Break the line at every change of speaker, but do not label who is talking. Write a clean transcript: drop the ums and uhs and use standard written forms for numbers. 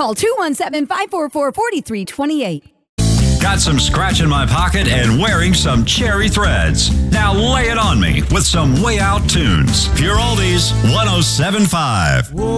Call 217-544-4328.
Got some scratch in my pocket and wearing some cherry threads. Now lay it on me with some Way Out tunes. Pure Oldies 107.5.